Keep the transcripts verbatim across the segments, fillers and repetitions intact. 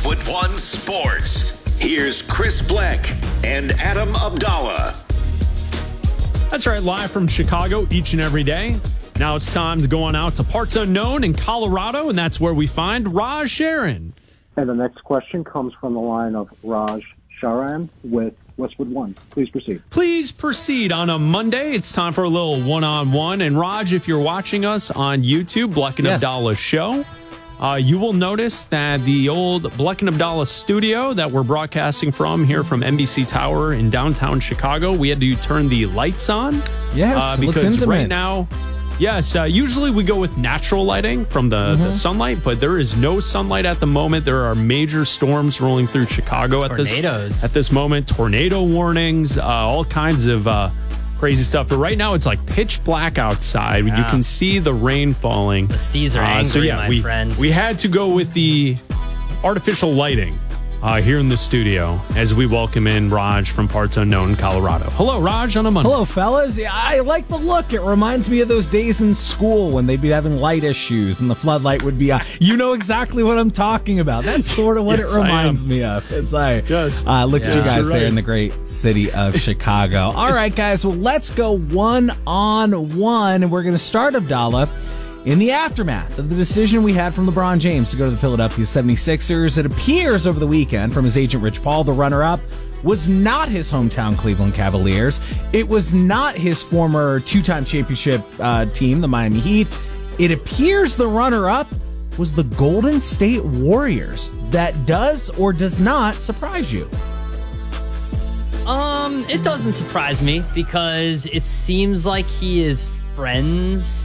Westwood One Sports. Here's Chris Bleck and Adam Abdallah. That's right, live from Chicago each and every day. Now it's time to go on out to parts unknown in Colorado, and that's where we find Raj Sharon. And the next question comes from the line of Raj Sharan with Westwood One. Please proceed. Please proceed. On a Monday, it's time for a little one-on-one. And Raj, if you're watching us on YouTube, Bleck and Yes. Abdallah Show, uh, you will notice that the old Bleck and Abdallah studio that we're broadcasting from here from N B C Tower in downtown Chicago, we had to turn the lights on. Yes, uh, it looks because intimate. right now... Yes, uh, usually we go with natural lighting from the, Mm-hmm. the sunlight, but there is no sunlight at the moment. There are major storms rolling through Chicago at this Tornadoes. at this moment. Tornado warnings, uh, all kinds of uh, crazy stuff. But right now it's like pitch black outside. You Yeah. can see the rain falling. The seas are Uh, angry, so yeah, my we, friend. we had to go with the artificial lighting uh, here in the studio as we welcome in Raj from Parts Unknown, Colorado. Hello, Raj, on a Monday. Hello, fellas. Yeah, I like the look. It reminds me of those days in school when they'd be having light issues and the floodlight would be on. You know exactly what I'm talking about. That's sort of what Yes, it I reminds am. me of. It's like, Yes. uh, look at you Yeah. guys You're there right. in the great city of Chicago. All right, guys. Well, let's go one on one. And we're going to start, Abdallah, in the aftermath of the decision we had from LeBron James to go to the Philadelphia seventy-sixers. It appears over the weekend from his agent Rich Paul, the runner-up was not his hometown Cleveland Cavaliers. It was not his former two-time championship uh, team, the Miami Heat. It appears the runner-up was the Golden State Warriors. That does or does not surprise you? Um, it doesn't surprise me because it seems like he is friends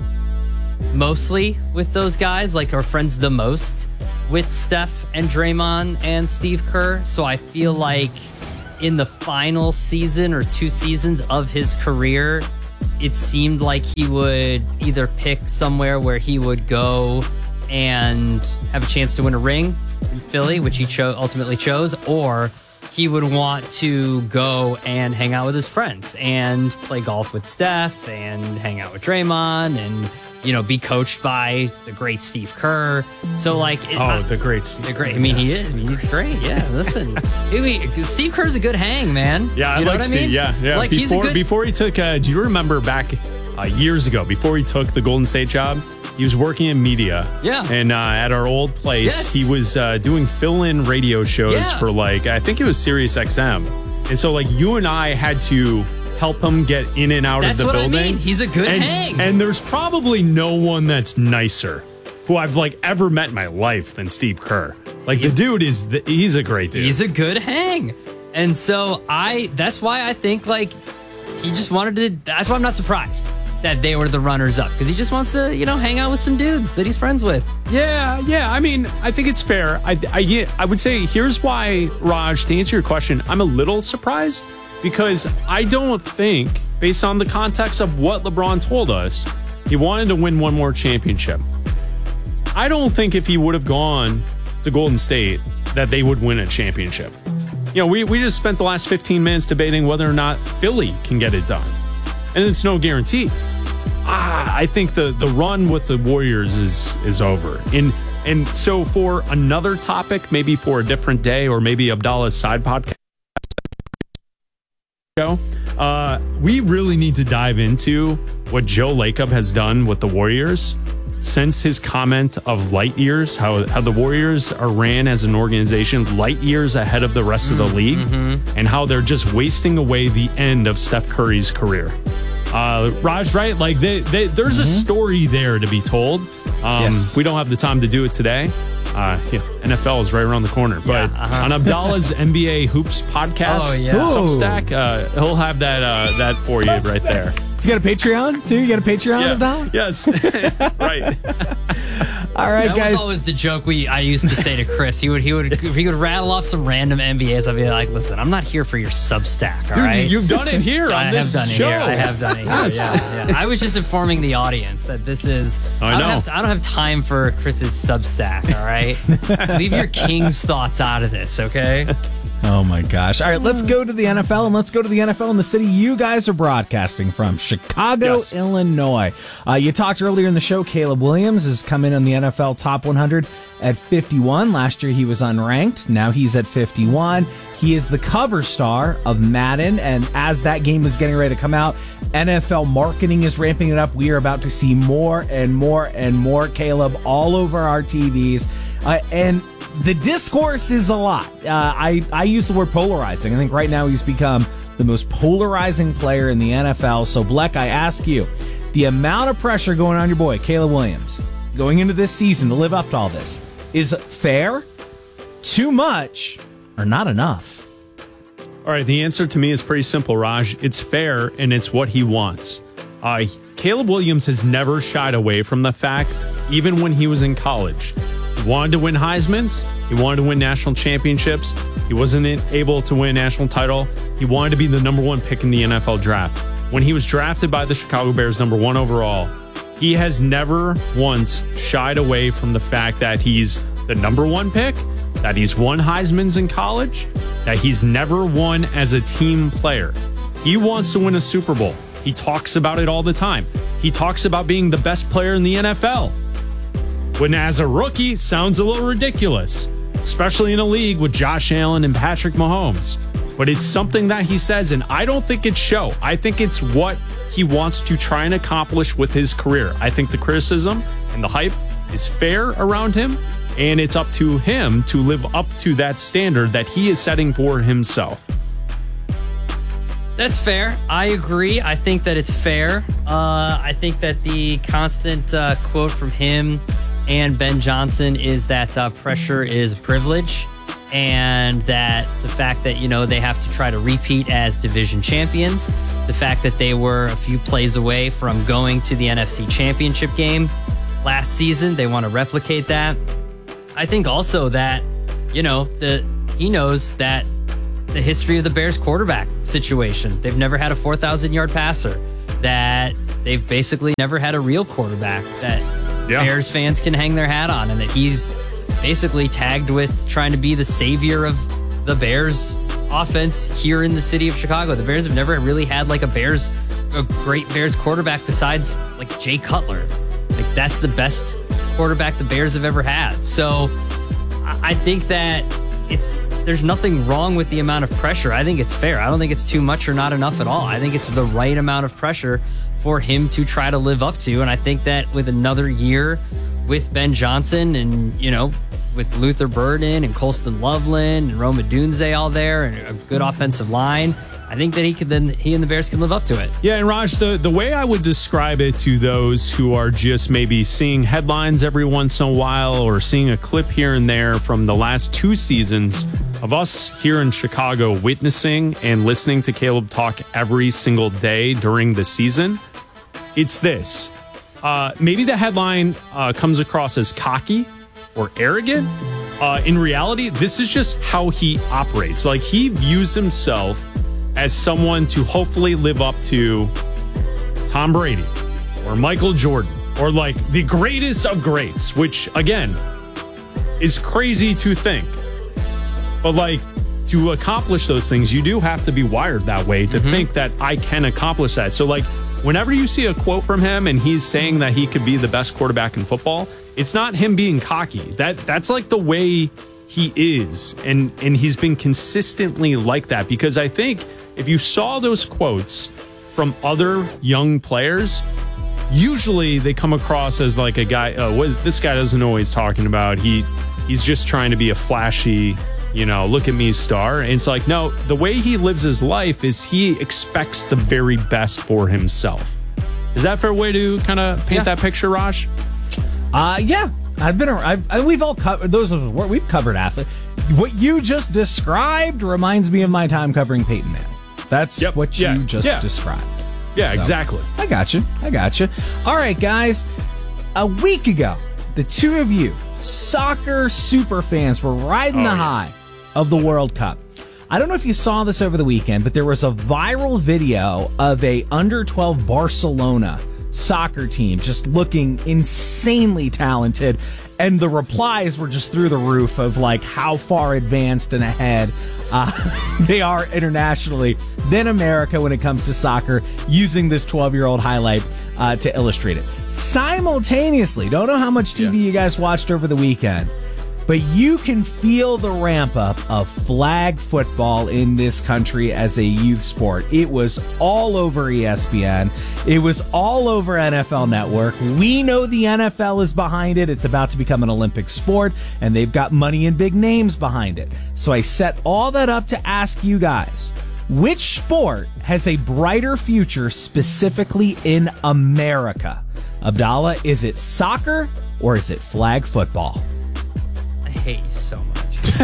mostly with those guys, like are friends the most with Steph and Draymond and Steve Kerr. So I feel like in the final season or two seasons of his career, it seemed like he would either pick somewhere where he would go and have a chance to win a ring in Philly, which he cho- ultimately chose, or he would want to go and hang out with his friends and play golf with Steph and hang out with Draymond and, you know, be coached by the great Steve Kerr. So, like... It, Oh, the great Steve. the great. I mean, Yes. he is. I mean, he's great. Yeah, listen. I mean, Steve Kerr's a good hang, man. Yeah, I you know like what I Steve. mean? Yeah, yeah. Like, before he's a good... before he took, uh, do you remember back uh, years ago, before he took the Golden State job, he was working in media. Yeah. And uh, at our old place, Yes. he was uh, doing fill-in radio shows Yeah. for like, I think it was Sirius X M. And so like you and I had to help him get in and out That's of the what I building. mean. He's a good and, hang. And there's probably no one that's nicer who I've like ever met in my life than Steve Kerr. Like He's- the dude is, the, he's a great dude. He's a good hang. And so I, that's why I think like he just wanted to, that's why I'm not surprised that they were the runners up, because he just wants to, you know, hang out with some dudes that he's friends with. Yeah, yeah. I mean, I think it's fair. I, I, I would say here's why, Raj, to answer your question, I'm a little surprised because I don't think, based on the context of what LeBron told us, he wanted to win one more championship. I don't think if he would have gone to Golden State that they would win a championship. You know, we, we just spent the last fifteen minutes debating whether or not Philly can get it done. And it's no guarantee. Ah, I think the, the run with the Warriors is is over. And and so for another topic, maybe for a different day, or maybe Abdallah's side podcast show, uh, we really need to dive into what Joe Lacob has done with the Warriors since his comment of light years, how, how the Warriors are ran as an organization light years ahead of the rest of the league, and how they're just wasting away the end of Steph Curry's career. Uh, Raj, right? Like they, they, there's a story there to be told. Um, Yes. We don't have the time to do it today. Uh, yeah, N F L is right around the corner. But Yeah, uh-huh. on Abdallah's N B A Hoops podcast, Oh, yeah. Substack, uh, he'll have that uh, that for you right there. He's got a Patreon, too? You got a Patreon, Yeah. Abdallah? Yes. Right. All right, That guys. was always the joke we I used to say to Chris. He would he would if he would rattle off some random N B As. I'd be like, listen, I'm not here for your Substack. All Dude, right? you, you've done it here I on this have done show. it here. I have done it here. Yes. Yeah, yeah. I was just informing the audience that this is. I don't know. have I don't have time for Chris's Substack. All right, leave your king's thoughts out of this, okay? Oh, my gosh. All right, let's go to the N F L, and let's go to the N F L in the city you guys are broadcasting from, Chicago, Yes. Illinois. Uh, you talked earlier in the show, Caleb Williams has come in on the N F L Top one hundred at fifty-one. Last year he was unranked. Now he's at fifty-one. He is the cover star of Madden, and as that game is getting ready to come out, N F L marketing is ramping it up. We are about to see more and more and more Caleb all over our T Vs. Uh, and the discourse is a lot. Uh, I, I use the word polarizing. I think right now he's become the most polarizing player in the N F L. So, Bleck, I ask you, the amount of pressure going on your boy, Caleb Williams, going into this season to live up to all this, is fair, too much, or not enough? All right, the answer to me is pretty simple, Raj. It's fair, and it's what he wants. Uh, Caleb Williams has never shied away from the fact, even when he was in college, he wanted to win Heismans, he wanted to win national championships, he wasn't able to win a national title, he wanted to be the number one pick in the N F L draft. When he was drafted by the Chicago Bears number one overall, he has never once shied away from the fact that he's the number one pick, that he's won Heismans in college, that he's never won as a team player. He wants to win a Super Bowl. He talks about it all the time. He talks about being the best player in the N F L. When as a rookie, it sounds a little ridiculous, especially in a league with Josh Allen and Patrick Mahomes. But it's something that he says, and I don't think it's show. I think it's what he wants to try and accomplish with his career. I think the criticism and the hype is fair around him, and it's up to him to live up to that standard that he is setting for himself. That's fair. I agree. I think that it's fair. Uh, I think that the constant uh, quote from him and Ben Johnson is that uh, pressure is privilege, and that the fact that, you know, they have to try to repeat as division champions, the fact that they were a few plays away from going to the N F C Championship game last season, they want to replicate that. I think also that, you know, the he knows that the history of the Bears quarterback situation. They've never had a four thousand yard passer, that they've basically never had a real quarterback that yeah. Bears fans can hang their hat on, and that he's basically tagged with trying to be the savior of the Bears offense here in the city of Chicago. The Bears have never really had like a Bears, a great Bears quarterback besides like Jay Cutler. Like that's the best quarterback the Bears have ever had. So I think that it's there's nothing wrong with the amount of pressure. I think it's fair. I don't think it's too much or not enough at all. I think it's the right amount of pressure for him to try to live up to. And I think that with another year with Ben Johnson and, you know, with Luther Burden and Colston Loveland and Rome Odunze all there and a good offensive line, I think that he could then he and the Bears can live up to it. Yeah, and Raj, the, the way I would describe it to those who are just maybe seeing headlines every once in a while or seeing a clip here and there from the last two seasons of us here in Chicago witnessing and listening to Caleb talk every single day during the season, it's this. Uh, maybe the headline uh, comes across as cocky or arrogant. Uh, in reality, this is just how he operates. Like, he views himself as someone to hopefully live up to Tom Brady or Michael Jordan or like the greatest of greats, which again is crazy to think. But like, to accomplish those things, you do have to be wired that way to mm-hmm. think that I can accomplish that. So like, whenever you see a quote from him and he's saying that he could be the best quarterback in football, it's not him being cocky. That that's like the way he is. And, and he's been consistently like that, because I think if you saw those quotes from other young players, usually they come across as like a guy, oh, what is, this guy doesn't know what he's talking about. He he's just trying to be a flashy, you know, look at me star. And it's like, no, the way he lives his life is he expects the very best for himself. Is that a fair way to kind of paint yeah. that picture, Raj? Uh, yeah. I've been around, I've, we've all covered, those of us, we've covered athletes. What you just described reminds me of my time covering Peyton Manning. That's yep. what you yeah. just yeah. described. Yeah, so, exactly. I got you. I got you. All right, guys. A week ago, the two of you, soccer super fans, were riding oh, the yeah. high of the World Cup. I don't know if you saw this over the weekend, but there was a viral video of a under twelve Barcelona soccer team just looking insanely talented. and the replies were just through the roof of like how far advanced and ahead uh, they are internationally than America when it comes to soccer, using this twelve-year-old highlight uh, to illustrate it. Simultaneously, don't know how much T V yeah. you guys watched over the weekend, but you can feel the ramp up of flag football in this country as a youth sport. It was all over E S P N. It was all over N F L Network. We know the N F L is behind it. It's about to become an Olympic sport, and they've got money and big names behind it. So I set all that up to ask you guys, which sport has a brighter future specifically in America? Abdallah, is it soccer or is it flag football? I hate you so much.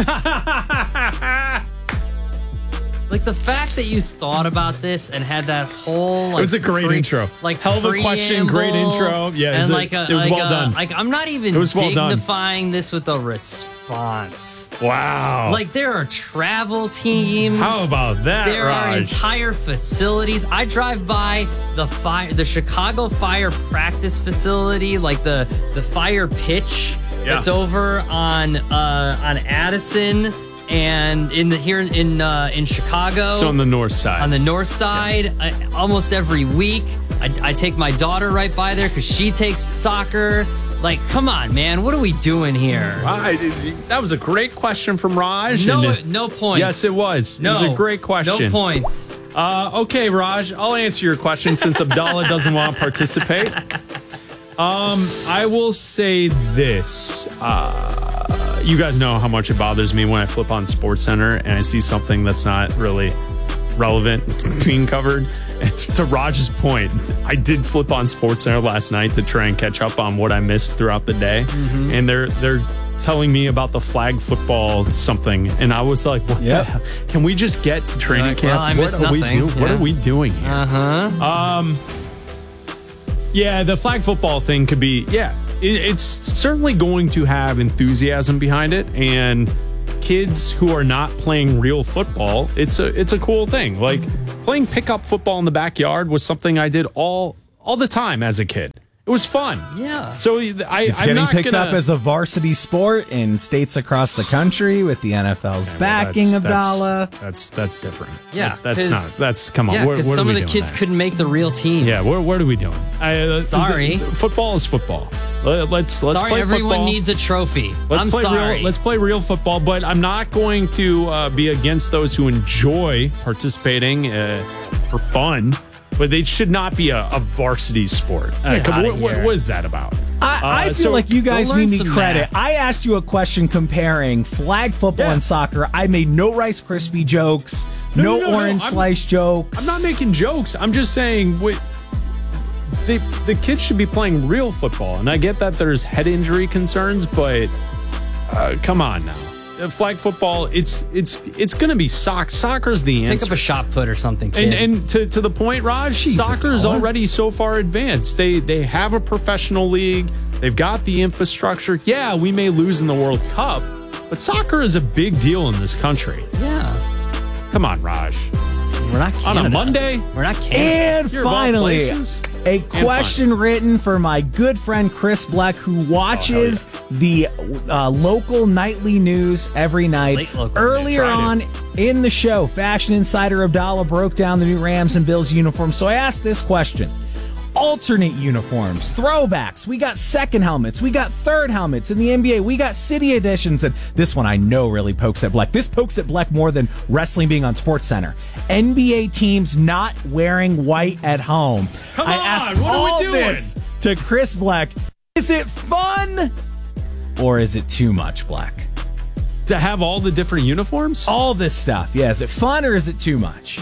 Like, the fact that you thought about this and had that whole, like, it was a great pre, intro. Like, hell of a question, great intro. Yeah, and it, like a, it was like well a, done. Like, I'm not even it was well dignifying this with a response. Wow. Like, there are travel teams. How about that, There Raj? are entire facilities. I drive by the fire, the Chicago Fire practice facility, like the the fire pitch yeah. that's over on uh, on Addison. And in the here in uh, in Chicago, so on the north side, on the north side, yeah. I, almost every week, I, I take my daughter right by there because she takes soccer. Like, come on, man, what are we doing here? I, that was a great question from Raj. No, and, no points. Yes, it was. No, it was a great question. No points. Uh, okay, Raj, I'll answer your question since Abdallah doesn't want to participate. Um, I will say this. Uh, you guys know how much it bothers me when I flip on SportsCenter and I see something that's not really relevant being covered. And to Raj's point, I did flip on SportsCenter last night to try and catch up on what I missed throughout the day. Mm-hmm. And they're they're telling me about the flag football something, and I was like, "What yep. the hell? Can we just get to training like, camp? Well, I what missed are nothing. we doing? Yeah. What are we doing here?" Uh huh. Um. Yeah, the flag football thing could be, yeah, it, it's certainly going to have enthusiasm behind it, and kids who are not playing real football, it's a it's a cool thing. Like, playing pickup football in the backyard was something I did all all the time as a kid. It was fun. Yeah. So I, it's I'm getting not picked gonna, up as a varsity sport in states across the country with the N F L's yeah, backing, that's, Abdallah. That's, that's that's different. Yeah, that's not. That's come on. Yeah, what, because what some are of we the doing kids there? couldn't make the real team. Yeah, what, what are we doing? I, uh, sorry, the, the, football is football. Let, let's let's sorry, play everyone football. needs a trophy. Let's I'm play sorry. Real, let's play real football, but I'm not going to uh, be against those who enjoy participating uh, for fun. But they should not be a, a varsity sport. Uh, Get outta what, what, here. what is that about? I, I Uh, feel so like you guys go learn need me some credit. math. I asked you a question comparing flag football Yeah. and soccer. I made no Rice Krispie jokes, No, no, no, no, no. orange I'm- slice jokes. I'm not making jokes. I'm just saying wait, they, the kids should be playing real football. And I get that there's head injury concerns, but uh, come on now. Uh, Flag football, it's it's it's going to be soccer. Soccer's the Pick answer. up a shot put or something, kid. And and to, to the point, Raj, Jeez, soccer is Abdallah. already so far advanced. They they have a professional league. They've got the infrastructure. Yeah, we may lose in the World Cup, but soccer is a big deal in this country. yeah, Come on, Raj. we're not Canada. On a Monday? We're not Canada. And You're of all finally, places. a question written for my good friend Chris Black, who watches the uh, local nightly news every night. Late local Earlier news. on in the show, Fashion Insider Abdallah broke down the new Rams and Bills uniforms. So I asked this question. Alternate uniforms, throwbacks. We got second helmets. We got third helmets in the N B A. We got city editions. And this one I know really pokes at Black. This pokes at Black more than wrestling being on SportsCenter. N B A teams not wearing white at home. Come I on, asked what are we all doing? this to Chris Black. Is it fun or is it too much, Black? To have all the different uniforms? All this stuff. Yeah, is it fun or is it too much?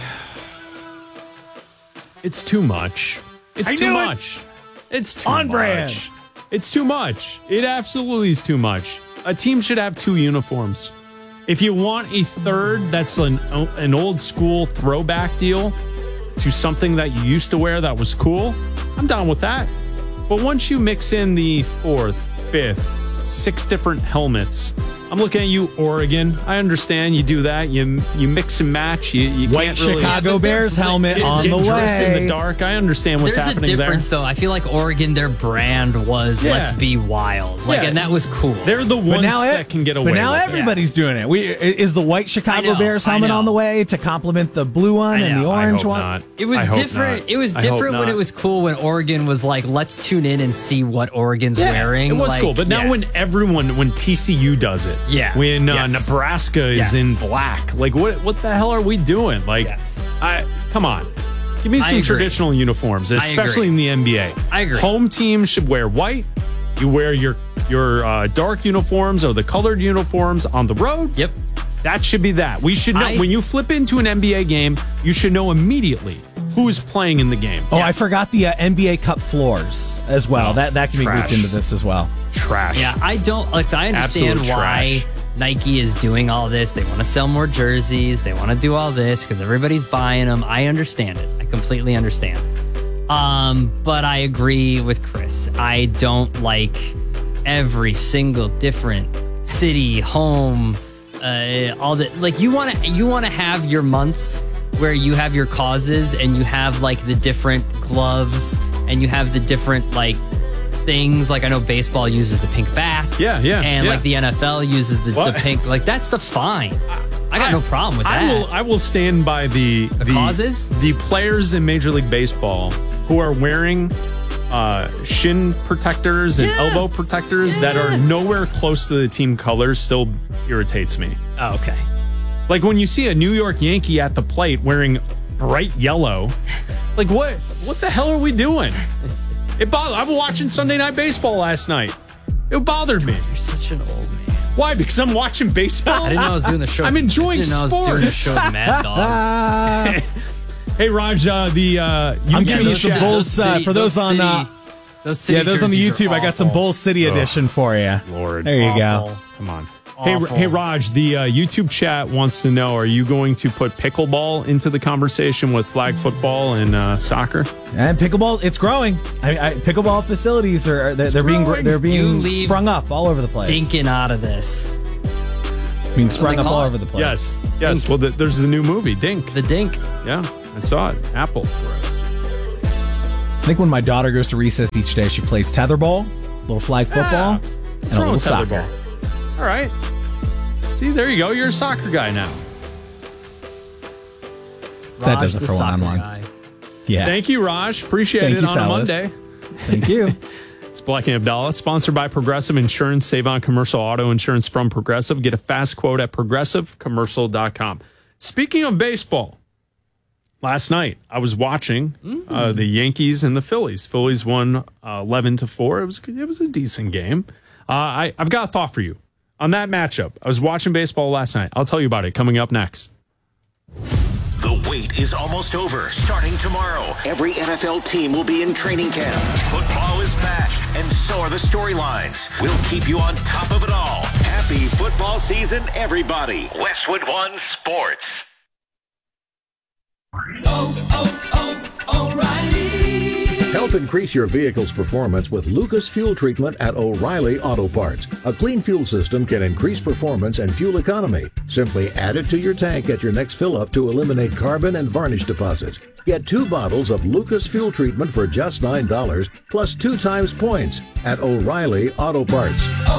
It's too much. It's I too knew it. much. It's too On much. brand. It's too much. It absolutely is too much. A team should have two uniforms. If you want a third that's an, an old school throwback deal to something that you used to wear that was cool, I'm down with that. But once you mix in the fourth, fifth, six different helmets, I'm looking at you, Oregon. I understand you do that. You you mix and match. You, you White can't really, Chicago Yeah, but Bears they're- helmet they're on the getting dressed way. in the dark. I understand what's There's a happening difference, there. though. I feel like Oregon, their brand was Yeah. "Let's be wild," like, Yeah. and that was cool. They're the But ones now, that it- can get away but now with it. everybody's doing it. We is the white Chicago I know, Bears I helmet know. on the way to complement the blue one I and the know. I orange hope one. not. It was I hope different. not. It was I hope different when not. it was cool when Oregon was like, "Let's tune in and see what Oregon's Yeah, wearing." It was Like, cool, but now yeah. when everyone, when T C U does it, Yeah. when uh, Yes. Nebraska is Yes. in black, like what? What the hell are we doing? Like, Yes. I come on, give me I some agree. traditional uniforms, especially agree. in the N B A. I agree. Home teams should wear white. You wear your your uh, dark uniforms or the colored uniforms on the road. Yep. That should be that. We should know I- when you flip into an N B A game, you should know immediately who's playing in the game. Oh, I forgot the uh, N B A Cup floors as well. That that can be grouped trash. into this as well. Trash. Yeah, I don't like. I understand Absolute why trash. Nike is doing all this. They want to sell more jerseys. They want to do all this because everybody's buying them. I understand it. I completely understand. Um, but I agree with Chris. I don't like every single different city, home, uh, all the like. You want to you want to have your months where you have your causes and you have like the different gloves and you have the different like things. Like I know baseball uses the pink bats. Yeah, yeah, And yeah. like the N F L uses the, the What? pink. Like that stuff's fine. I got no problem with that. I will. I will stand by the the, causes? the players in Major League Baseball who are wearing uh, shin protectors and Yeah. elbow protectors that are nowhere close to the team colors. Still irritates me. Oh, okay. Like when you see a New York Yankee at the plate wearing bright yellow, like what? What the hell are we doing? It bothered. I was watching Sunday Night Baseball last night. It bothered me. You're such an old man. Why? Because I'm watching baseball. I didn't know I was doing the show. I'm enjoying I didn't know I was doing the sports. show with Mad Dog. Hey Raj, uh, the uh, I'm YouTube giving you some chat- Bulls uh, for those, on uh, those city yeah those on the jerseys are YouTube. I got some awful. Bull City edition for you. Lord. There you go. Awful. Come on. Hey, Awful. hey, Raj, the uh, YouTube chat wants to know, are you going to put pickleball into the conversation with flag football and uh, soccer? And pickleball, it's growing. I, I, pickleball facilities are are- they're, they're being growing. they're being You leave sprung up all over the place. Dinking out of this. being sprung they up call all it. over the place. Yes. Yes. Well, the, there's the new movie, Dink. The dink. Yeah, I saw it. Apple. Gross. I think when my daughter goes to recess each day, she plays tetherball, little flag football, and a Throw little a soccer. tetherball. All right. See, there you go. You're a soccer guy now. That Raj, does it the for one on soccer one. guy. Yeah. Thank you, Raj. Appreciate Thank it you, on fellas. a Monday. Thank you. It's Black and Abdallah, sponsored by Progressive Insurance. Save on commercial auto insurance from Progressive. Get a fast quote at progressive commercial dot com. Speaking of baseball, last night I was watching uh, the Yankees and the Phillies. Phillies won uh, eleven to four. It was it was a decent game. Uh, I, I've got a thought for you on that matchup. I was watching baseball last night. I'll tell you about it coming up next. The wait is almost over. Starting tomorrow, every N F L team will be in training camp. Football is back, and so are the storylines. We'll keep you on top of it all. Happy football season, everybody. Westwood One Sports. Help increase your vehicle's performance with Lucas Fuel Treatment at O'Reilly Auto Parts. A clean fuel system can increase performance and fuel economy. Simply add it to your tank at your next fill-up to eliminate carbon and varnish deposits. Get two bottles of Lucas Fuel Treatment for just nine dollars, plus two times points at O'Reilly Auto Parts.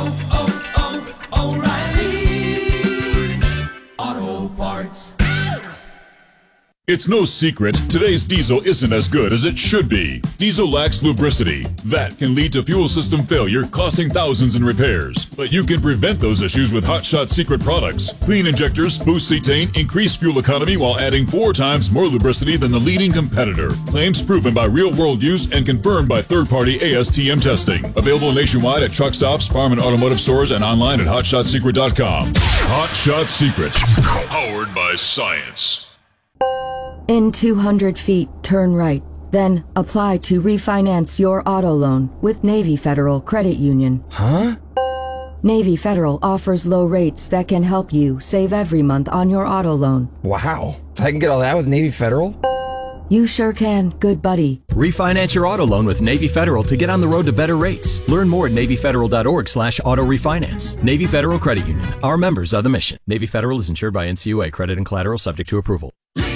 It's no secret, today's diesel isn't as good as it should be. Diesel lacks lubricity. That can lead to fuel system failure, costing thousands in repairs. But you can prevent those issues with Hot Shot Secret products. Clean injectors, boost cetane, increase fuel economy while adding four times more lubricity than the leading competitor. Claims proven by real-world use and confirmed by third-party A S T M testing. Available nationwide at truck stops, farm and automotive stores, and online at hot shot secret dot com. Hot Shot Secret. Powered by science. In two hundred feet, turn right. Then apply to refinance your auto loan with Navy Federal Credit Union. Huh? Navy Federal offers low rates that can help you save every month on your auto loan. Wow. I can get all that with Navy Federal? You sure can, good buddy. Refinance your auto loan with Navy Federal to get on the road to better rates. Learn more at NavyFederal.org slash auto refinance. Navy Federal Credit Union. Our members are the mission. Navy Federal is insured by N C U A. Credit and collateral subject to approval.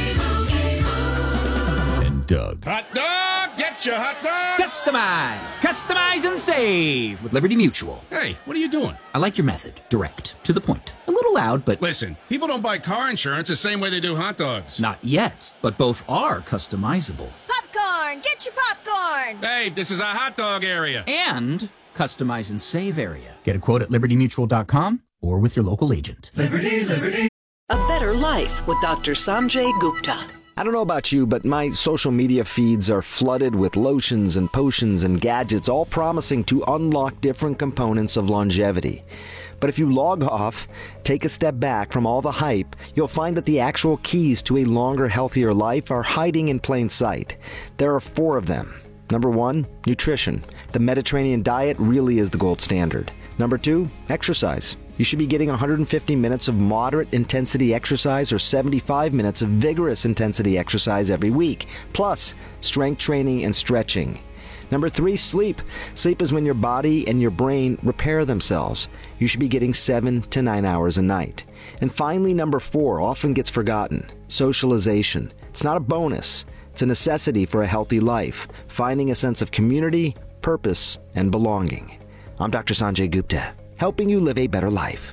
And Doug. Hot dog! Get your hot dog! Customize! Customize and save with Liberty Mutual. Hey, what are you doing? I like your method. Direct. To the point. A little loud, but... Listen, people don't buy car insurance the same way they do hot dogs. Not yet, but both are customizable. Popcorn! Get your popcorn! Hey, this is a hot dog area. And customize and save area. Get a quote at liberty mutual dot com or with your local agent. Liberty, Liberty. A better life with Doctor Sanjay Gupta. I don't know about you, but my social media feeds are flooded with lotions and potions and gadgets, all promising to unlock different components of longevity. But if you log off, take a step back from all the hype, you'll find that the actual keys to a longer, healthier life are hiding in plain sight. There are four of them. Number one, nutrition. The Mediterranean diet really is the gold standard. Number two, exercise. You should be getting one hundred fifty minutes of moderate intensity exercise or seventy-five minutes of vigorous intensity exercise every week, plus strength training and stretching. Number three, sleep. Sleep is when your body and your brain repair themselves. You should be getting seven to nine hours a night. And finally, number four, often gets forgotten, socialization. It's not a bonus. It's a necessity for a healthy life, finding a sense of community, purpose, and belonging. I'm Doctor Sanjay Gupta, helping you live a better life.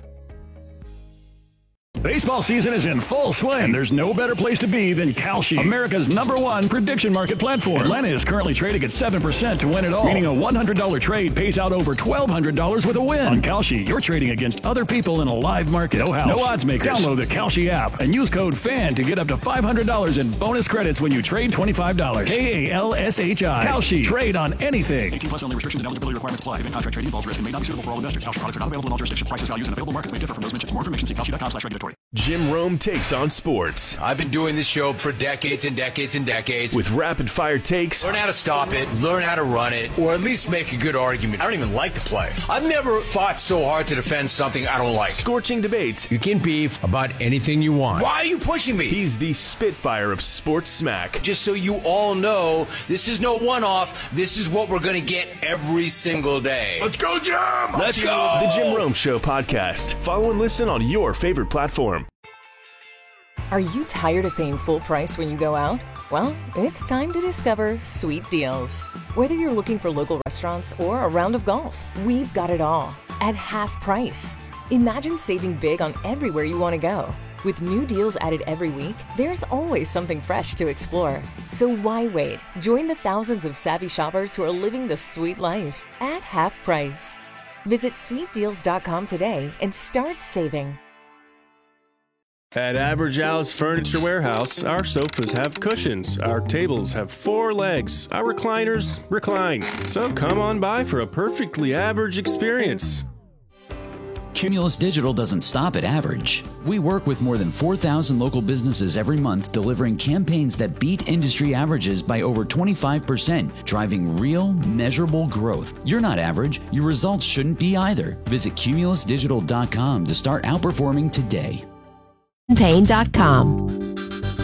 Baseball season is in full swing. There's no better place to be than Kalshi, America's number one prediction market platform. Atlanta is currently trading at seven percent to win it all, meaning a one hundred dollars trade pays out over twelve hundred dollars with a win. On Kalshi, you're trading against other people in a live market. No house, no odds makers. Download the Kalshi app and use code FAN to get up to five hundred dollars in bonus credits when you trade twenty-five dollars. K A L S H I. Kalshi. Trade on anything. eighteen plus only. Restrictions and eligibility requirements apply. Event contract trading involves risk and may not be suitable for all investors. Kalshi products are not available in all jurisdictions. Prices, values, and available markets may differ from those mentioned. For more information, see kalshi dot com slash regulatory. Jim Rome takes on sports. I've been doing this show for decades and decades and decades. With rapid-fire takes. Learn how to stop it, learn how to run it, or at least make a good argument. I don't even like to play. I've never fought so hard to defend something I don't like. Scorching debates. You can beef about anything you want. Why are you pushing me? He's the Spitfire of sports smack. Just so you all know, this is no one-off. This is what we're going to get every single day. Let's go, Jim! Let's go! The Jim Rome Show podcast. Follow and listen on your favorite platform. Are you tired of paying full price when you go out? Well, it's time to discover Sweet Deals. Whether you're looking for local restaurants or a round of golf, we've got it all at half price. Imagine saving big on everywhere you want to go. With new deals added every week, there's always something fresh to explore. So why wait? Join the thousands of savvy shoppers who are living the sweet life at half price. Visit sweet deals dot com today and start saving. At Average Al's Furniture Warehouse, our sofas have cushions, our tables have four legs, our recliners recline. So come on by for a perfectly average experience. Cumulus Digital doesn't stop at average. We work with more than four thousand local businesses every month, delivering campaigns that beat industry averages by over twenty-five percent, driving real, measurable growth. You're not average. Your results shouldn't be either. Visit cumulus digital dot com to start outperforming today. Pain dot com.